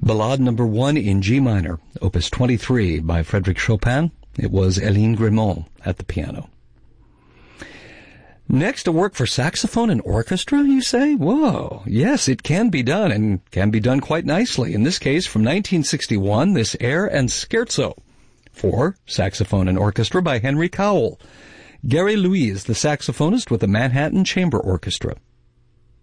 Ballade number 1 in G minor, opus 23 by Frédéric Chopin. It was Hélène Grimaud at the piano. Next, a work for saxophone and orchestra, you say? Whoa. Yes, it can be done, and can be done quite nicely. In this case, from 1961, this air and scherzo for saxophone and orchestra by Henry Cowell. Gary Louise, the saxophonist with the Manhattan Chamber Orchestra.